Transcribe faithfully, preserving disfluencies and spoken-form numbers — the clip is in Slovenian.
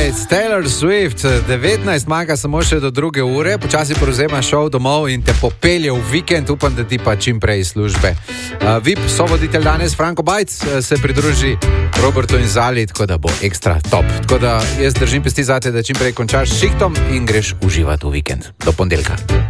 Lights, Taylor Swift, devetnajst manjka samo še do druge ure, počasi prevzema šov domov in te popelje v vikend, upam, da ti pa čim prej službe. Uh, V I P sovoditelj danes, Franko Bajc, se pridruži Robertu in Zali, tako da bo ekstra top. Tako da jaz držim pesti zate, da čim prej končaš s šihtom in greš uživati v vikend. Do ponedeljka.